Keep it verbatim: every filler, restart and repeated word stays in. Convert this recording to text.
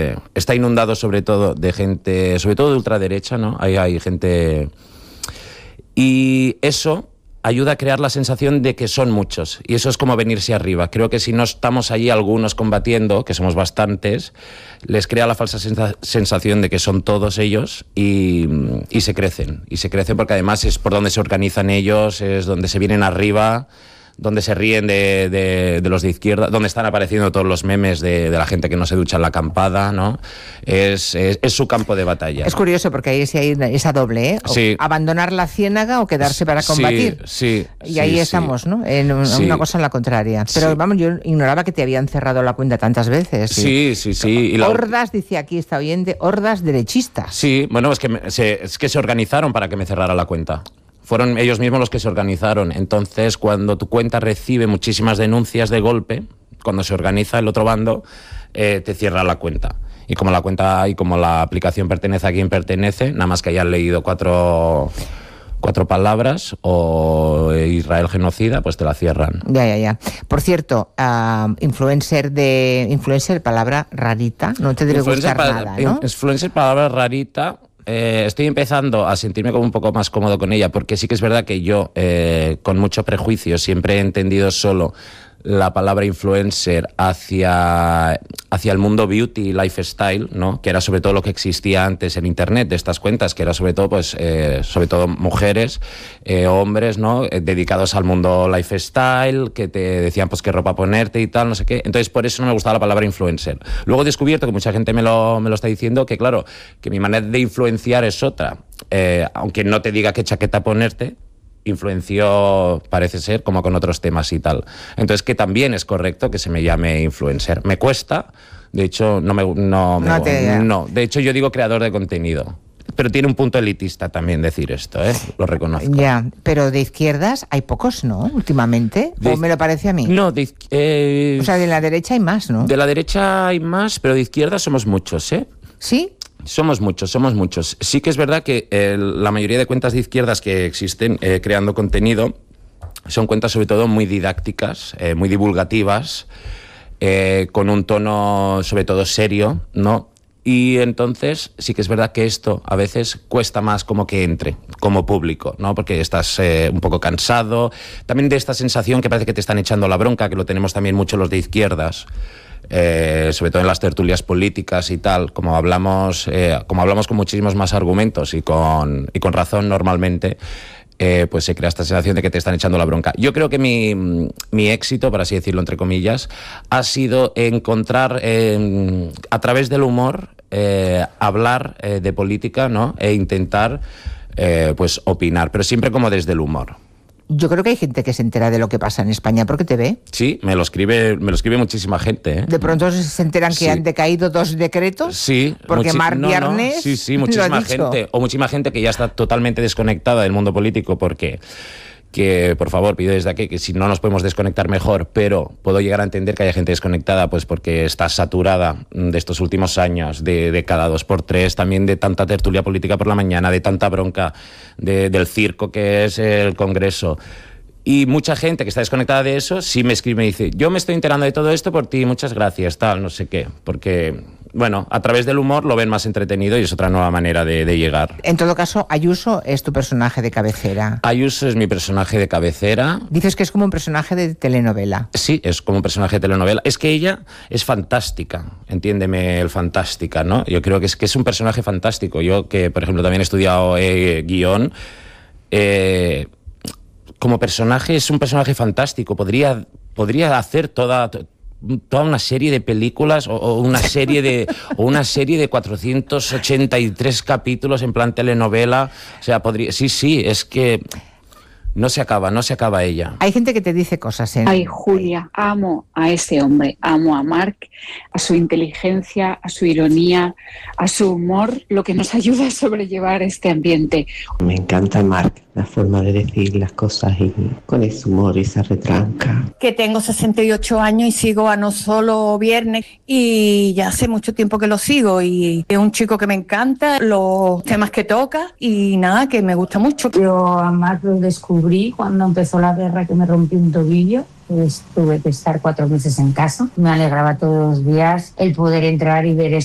eh, está inundado sobre todo de gente, sobre todo de ultraderecha, ¿no? Hay, hay gente... Y eso ayuda a crear la sensación de que son muchos, y eso es como venirse arriba. Creo que si no estamos allí algunos combatiendo, que somos bastantes, les crea la falsa sensa- sensación de que son todos ellos y, y se crecen, y se crecen porque además es por donde se organizan ellos, es donde se vienen arriba, donde se ríen de, de, de los de izquierda, donde están apareciendo todos los memes de, de la gente que no se ducha en la acampada, ¿no? Es, es, es su campo de batalla. Es curioso porque ahí sí hay esa doble, ¿eh? O sí. Abandonar la ciénaga o quedarse para combatir. Sí, sí. Y sí, ahí sí. estamos, ¿no? En un, sí. una cosa en la contraria. Pero sí. vamos, yo ignoraba que te habían cerrado la cuenta tantas veces. Sí, sí, sí. Y la... Hordas, dice aquí esta oyente, hordas derechistas. Sí, bueno, es que, me, se, es que se organizaron para que me cerrara la cuenta. Fueron ellos mismos los que se organizaron. Entonces, cuando tu cuenta recibe muchísimas denuncias de golpe, cuando se organiza el otro bando, eh, te cierra la cuenta. Y como la cuenta y como la aplicación pertenece a quien pertenece, nada más que hayan leído cuatro, cuatro palabras o Israel genocida, pues te la cierran. Ya, ya, ya. Por cierto, uh, influencer de influencer, palabra rarita, no te debe gustar pa- nada, ¿no? Influencer, palabra rarita. Eh, estoy empezando a sentirme como un poco más cómodo con ella, porque sí que es verdad que yo, eh, con mucho prejuicio, siempre he entendido solo la palabra influencer hacia, hacia el mundo beauty y lifestyle, ¿no? Que era sobre todo lo que existía antes en internet de estas cuentas, que era sobre todo, pues, eh, sobre todo mujeres, eh, hombres, ¿no? Eh, dedicados al mundo lifestyle, que te decían pues qué ropa ponerte y tal, no sé qué. Entonces por eso no me gustaba la palabra influencer. Luego he descubierto, que mucha gente me lo, me lo está diciendo, que claro, que mi manera de influenciar es otra. Eh, aunque no te diga qué chaqueta ponerte, influenció, parece ser, como con otros temas y tal. Entonces, que también es correcto que se me llame influencer. Me cuesta, de hecho, no me... No, no, me, te... no, de hecho, yo digo creador de contenido. Pero tiene un punto elitista también decir esto, ¿eh? Lo reconozco. Ya, pero de izquierdas hay pocos, ¿no? Últimamente. De, ¿O me lo parece a mí? No, de... Eh, o sea, de la derecha hay más, ¿no? De la derecha hay más, pero de izquierda somos muchos, ¿eh? ¿Sí? Somos muchos, somos muchos. Sí que es verdad que eh, la mayoría de cuentas de izquierdas que existen eh, creando contenido son cuentas sobre todo muy didácticas, eh, muy divulgativas, eh, con un tono sobre todo serio, ¿no? Y entonces sí que es verdad que esto a veces cuesta más como que entre como público, ¿no? Porque estás eh, un poco cansado, también de esta sensación que parece que te están echando la bronca, que lo tenemos también mucho los de izquierdas. Eh, sobre todo en las tertulias políticas y tal, como hablamos, eh, como hablamos con muchísimos más argumentos y con, y con razón normalmente, eh, pues se crea esta sensación de que te están echando la bronca. Yo creo que mi, mi éxito, por así decirlo entre comillas, ha sido encontrar eh, a través del humor eh, hablar eh, de política, ¿no? E intentar eh, pues opinar, pero siempre como desde el humor. Yo creo que hay gente que se entera de lo que pasa en España porque te ve. Sí, me lo escribe, me lo escribe muchísima gente, ¿eh? De pronto se enteran que sí. Han decaído dos decretos. Sí. Porque Mar no, Viernes. No, sí, sí, muchísima gente. O muchísima gente que ya está totalmente desconectada del mundo político porque... que por favor pido desde aquí que si no nos podemos desconectar mejor, pero puedo llegar a entender que haya gente desconectada pues porque está saturada de estos últimos años, de, de cada dos por tres, también de tanta tertulia política por la mañana, de tanta bronca de, del circo que es el Congreso. Y mucha gente que está desconectada de eso sí me escribe y me dice, yo me estoy enterando de todo esto por ti, muchas gracias, tal, no sé qué. Porque, bueno, a través del humor lo ven más entretenido y es otra nueva manera de, de llegar. En todo caso, Ayuso es tu personaje de cabecera. Ayuso es mi personaje de cabecera. Dices que es como un personaje de telenovela. Sí, es como un personaje de telenovela. Es que ella es fantástica, entiéndeme el fantástica, ¿no? Yo creo que es, que es un personaje fantástico. Yo que, por ejemplo, también he estudiado eh, guión... Eh, como personaje es un personaje fantástico, podría, podría hacer toda, toda una serie de películas o, o una serie de o una serie de cuatrocientos ochenta y tres capítulos en plan telenovela, o sea, podría, sí, sí, es que no se acaba, no se acaba ella. Hay gente que te dice cosas, ¿eh? Ay, Julia, amo a ese hombre, amo a Marc, a su inteligencia, a su ironía, a su humor, lo que nos ayuda a sobrellevar este ambiente. Me encanta Marc, la forma de decir las cosas y con ese humor y esa retranca. Que tengo sesenta y ocho años y sigo a No Solo Viernes y ya hace mucho tiempo que lo sigo y es un chico que me encanta, los temas que toca y nada, que me gusta mucho. Yo a Marc lo descubrí cuando empezó la guerra, que me rompí un tobillo. Pues tuve que estar cuatro meses en casa. Me alegraba todos los días el poder entrar y ver